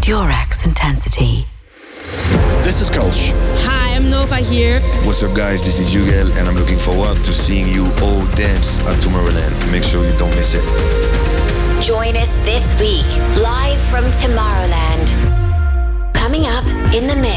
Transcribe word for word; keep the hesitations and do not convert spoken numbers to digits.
Purex Intensity. This is Kolsch. Hi, I'm Nova here. What's up, guys? This is Hugel, and I'm looking forward to seeing you all dance at Tomorrowland. Make sure you don't miss it. Join us this week, live from Tomorrowland. Coming up in the mix.